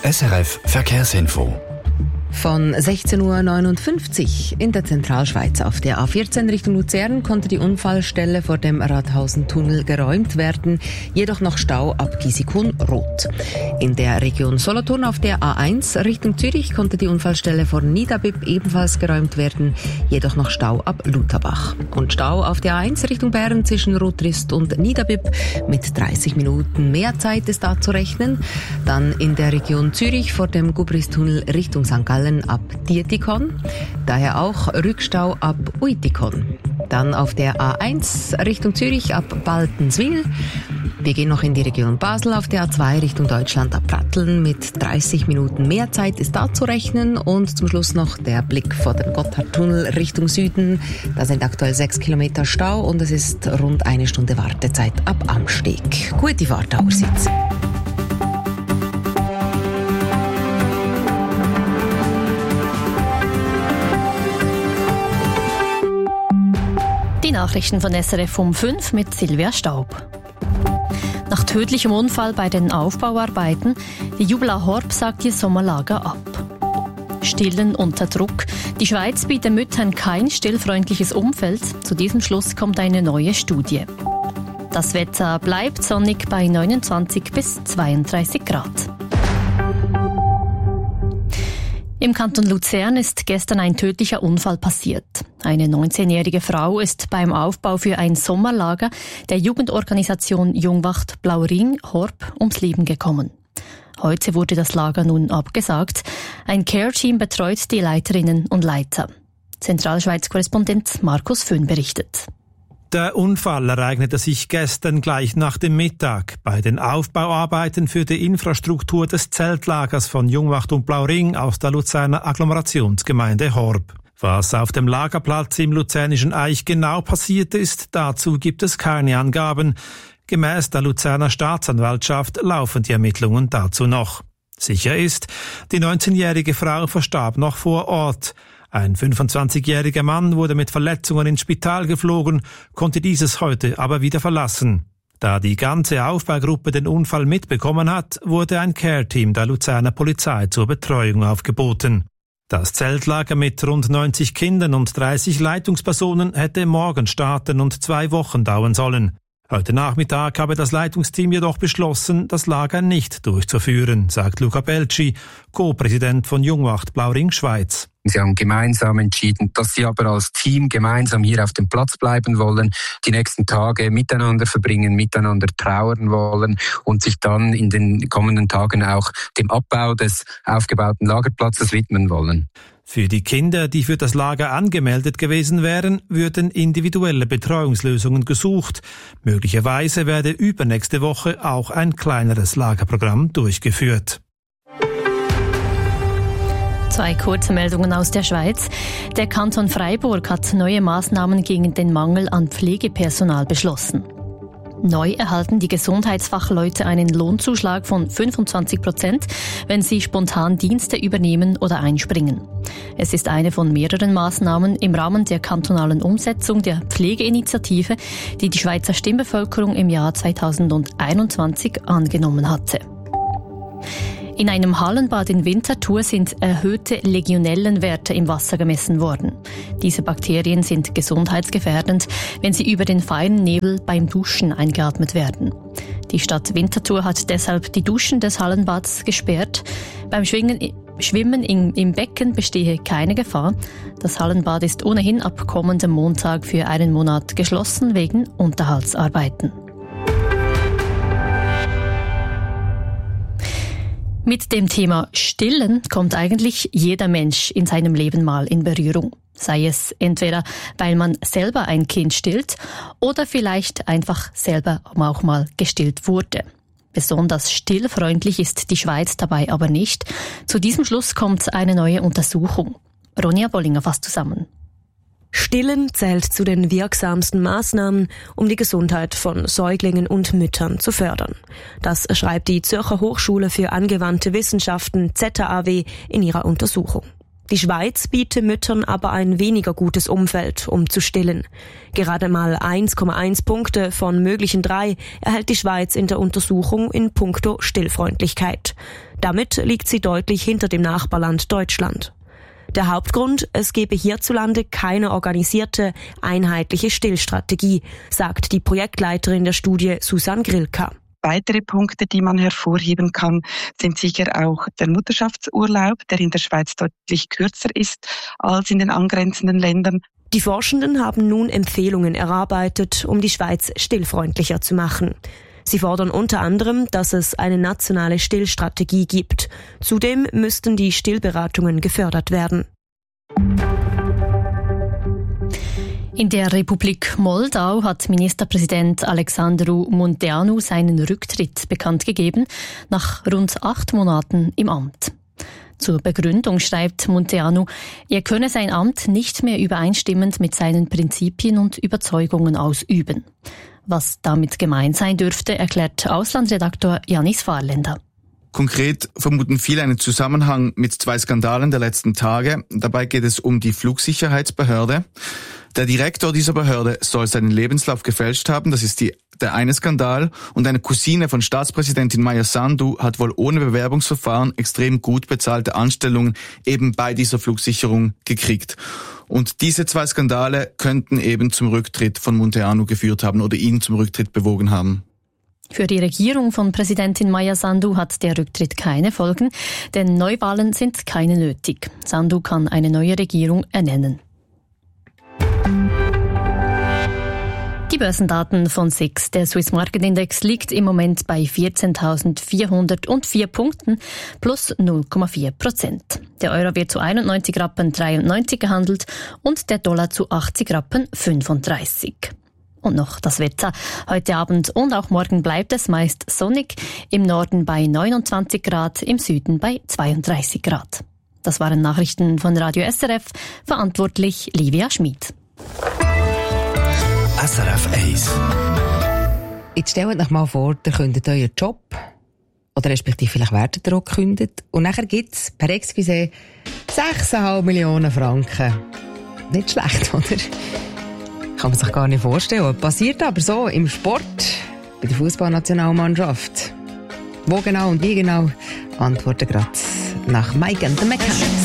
SRF Verkehrsinfo. Von 16.59 Uhr in der Zentralschweiz auf der A14 Richtung Luzern konnte die Unfallstelle vor dem Rathausen-Tunnel geräumt werden, jedoch noch Stau ab Gisikun-Rot. In der Region Solothurn auf der A1 Richtung Zürich konnte die Unfallstelle vor Niederbipp ebenfalls geräumt werden, jedoch noch Stau ab Lutherbach. Und Stau auf der A1 Richtung Bern zwischen Rotrist und Niederbipp mit 30 Minuten mehr Zeit ist da zu rechnen. Dann in der Region Zürich vor dem Gubristunnel Richtung St. Gallen ab Dietikon, daher auch Rückstau ab Uitikon. Dann auf der A1 Richtung Zürich ab Baltenswil. Wir gehen noch in die Region Basel auf der A2 Richtung Deutschland ab Pratteln mit 30 Minuten mehr Zeit ist da zu rechnen. Und zum Schluss noch der Blick vor dem Gotthardtunnel Richtung Süden. Da sind aktuell 6 Kilometer Stau und es ist rund 1 Stunde Wartezeit ab Amsteg. Gute Fahrt, Auersitz. Die Nachrichten von SRF um 5 mit Silvia Staub. Nach tödlichem Unfall bei den Aufbauarbeiten, die Jubla Horb sagt ihr Sommerlager ab. Stillen unter Druck. Die Schweiz bietet Müttern kein stillfreundliches Umfeld. Zu diesem Schluss kommt eine neue Studie. Das Wetter bleibt sonnig bei 29 bis 32 Grad. Im Kanton Luzern ist gestern ein tödlicher Unfall passiert. Eine 19-jährige Frau ist beim Aufbau für ein Sommerlager der Jugendorganisation Jungwacht Blauring Horb ums Leben gekommen. Heute wurde das Lager nun abgesagt. Ein Care-Team betreut die Leiterinnen und Leiter. Zentralschweiz-Korrespondent Markus Föhn berichtet. Der Unfall ereignete sich gestern gleich nach dem Mittag bei den Aufbauarbeiten für die Infrastruktur des Zeltlagers von Jungwacht und Blauring aus der Luzerner Agglomerationsgemeinde Horb. Was auf dem Lagerplatz im luzernischen Eich genau passiert ist, dazu gibt es keine Angaben. Gemäß der Luzerner Staatsanwaltschaft laufen die Ermittlungen dazu noch. Sicher ist, die 19-jährige Frau verstarb noch vor Ort. Ein 25-jähriger Mann wurde mit Verletzungen ins Spital geflogen, konnte dieses heute aber wieder verlassen. Da die ganze Aufbaugruppe den Unfall mitbekommen hat, wurde ein Care-Team der Luzerner Polizei zur Betreuung aufgeboten. Das Zeltlager mit rund 90 Kindern und 30 Leitungspersonen hätte morgen starten und 2 Wochen dauern sollen. Heute Nachmittag habe das Leitungsteam jedoch beschlossen, das Lager nicht durchzuführen, sagt Luca Belci, Co-Präsident von Jungwacht Blauring Schweiz. Sie haben gemeinsam entschieden, dass sie aber als Team gemeinsam hier auf dem Platz bleiben wollen, die nächsten Tage miteinander verbringen, miteinander trauern wollen und sich dann in den kommenden Tagen auch dem Abbau des aufgebauten Lagerplatzes widmen wollen. Für die Kinder, die für das Lager angemeldet gewesen wären, würden individuelle Betreuungslösungen gesucht. Möglicherweise werde übernächste Woche auch ein kleineres Lagerprogramm durchgeführt. 2 kurze Meldungen aus der Schweiz. Der Kanton Freiburg hat neue Maßnahmen gegen den Mangel an Pflegepersonal beschlossen. Neu erhalten die Gesundheitsfachleute einen Lohnzuschlag von 25%, wenn sie spontan Dienste übernehmen oder einspringen. Es ist eine von mehreren Maßnahmen im Rahmen der kantonalen Umsetzung der Pflegeinitiative, die die Schweizer Stimmbevölkerung im Jahr 2021 angenommen hatte. In einem Hallenbad in Winterthur sind erhöhte Legionellenwerte im Wasser gemessen worden. Diese Bakterien sind gesundheitsgefährdend, wenn sie über den feinen Nebel beim Duschen eingeatmet werden. Die Stadt Winterthur hat deshalb die Duschen des Hallenbads gesperrt. Beim Schwimmen im Becken bestehe keine Gefahr. Das Hallenbad ist ohnehin ab kommendem Montag für 1 Monat geschlossen wegen Unterhaltsarbeiten. Mit dem Thema Stillen kommt eigentlich jeder Mensch in seinem Leben mal in Berührung. Sei es entweder, weil man selber ein Kind stillt oder vielleicht einfach selber auch mal gestillt wurde. Besonders stillfreundlich ist die Schweiz dabei aber nicht. Zu diesem Schluss kommt eine neue Untersuchung. Ronja Bollinger fasst zusammen. Stillen zählt zu den wirksamsten Maßnahmen, um die Gesundheit von Säuglingen und Müttern zu fördern. Das schreibt die Zürcher Hochschule für angewandte Wissenschaften ZHAW in ihrer Untersuchung. Die Schweiz biete Müttern aber ein weniger gutes Umfeld, um zu stillen. Gerade mal 1,1 Punkte von möglichen 3 erhält die Schweiz in der Untersuchung in puncto Stillfreundlichkeit. Damit liegt sie deutlich hinter dem Nachbarland Deutschland. Der Hauptgrund, es gebe hierzulande keine organisierte, einheitliche Stillstrategie, sagt die Projektleiterin der Studie Susanne Grilka. Weitere Punkte, die man hervorheben kann, sind sicher auch der Mutterschaftsurlaub, der in der Schweiz deutlich kürzer ist als in den angrenzenden Ländern. Die Forschenden haben nun Empfehlungen erarbeitet, um die Schweiz stillfreundlicher zu machen. Sie fordern unter anderem, dass es eine nationale Stillstrategie gibt. Zudem müssten die Stillberatungen gefördert werden. In der Republik Moldau hat Ministerpräsident Alexandru Munteanu seinen Rücktritt bekannt gegeben, nach rund 8 Monaten im Amt. Zur Begründung schreibt Munteanu, er könne sein Amt nicht mehr übereinstimmend mit seinen Prinzipien und Überzeugungen ausüben. Was damit gemeint sein dürfte, erklärt Auslandsredaktor Janis Fahrländer. Konkret vermuten viele einen Zusammenhang mit 2 Skandalen der letzten Tage. Dabei geht es um die Flugsicherheitsbehörde. Der Direktor dieser Behörde soll seinen Lebenslauf gefälscht haben, das ist der eine Skandal. Und eine Cousine von Staatspräsidentin Maia Sandu hat wohl ohne Bewerbungsverfahren extrem gut bezahlte Anstellungen eben bei dieser Flugsicherung gekriegt. Und diese 2 Skandale könnten eben zum Rücktritt von Munteanu geführt haben oder ihn zum Rücktritt bewogen haben. Für die Regierung von Präsidentin Maia Sandu hat der Rücktritt keine Folgen, denn Neuwahlen sind keine nötig. Sandu kann eine neue Regierung ernennen. Die Börsendaten von SIX. Der Swiss Market Index liegt im Moment bei 14.404 Punkten plus 0,4%. Der Euro wird zu 91,93 Rappen gehandelt und der Dollar zu 80,35 Rappen. Und noch das Wetter. Heute Abend und auch morgen bleibt es meist sonnig. Im Norden bei 29 Grad, im Süden bei 32 Grad. Das waren Nachrichten von Radio SRF. Verantwortlich Livia Schmid. SRF 1. Jetzt stellt euch mal vor, ihr kündet euren Job. Oder respektive vielleicht werdet ihr auch gekündigt. Und nachher gibt es per Exposé 6,5 Millionen Franken. Nicht schlecht, oder? Kann man sich gar nicht vorstellen. Passiert aber so im Sport, bei der Fußballnationalmannschaft. Wo genau und wie genau? Antworten gerade nach Mike and the Mechanics.